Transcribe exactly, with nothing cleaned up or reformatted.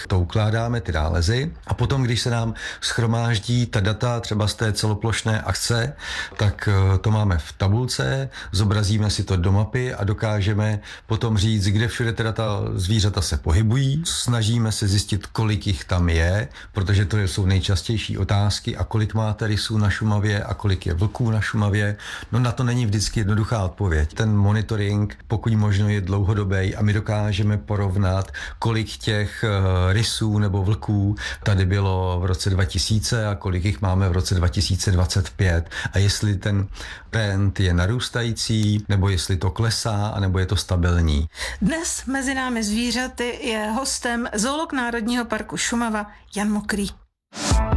kterých to ukládáme, ty nálezy. A potom, když se nám schromáždí ta data třeba z té celoplošné akce, tak to máme v tabulce, zobrazíme si to do mapy a dokážeme potom říct, kde všude teda ta zvířata se pohybují. Snažíme se zjistit, kolik jich tam je, protože to jsou nejčastější otázky, a kolik máte rysů na Šumavě a kolik je vlků na Šumavě. No na to není vždycky jednoduchá odpověď. Ten monitoring, pokud možno, je dlouhodobý a my dokážeme porovnat, kolik těch rysů nebo vlků tady bylo v roce dva tisíce a kolik jich máme v roce dva tisíce dvacet pět. A jestli ten trend je narůstající, nebo jestli to klesá, anebo je to stabilní. Dnes mezi námi zvířaty je hostem zoolog Národního parku Šumava Jan Mokrý.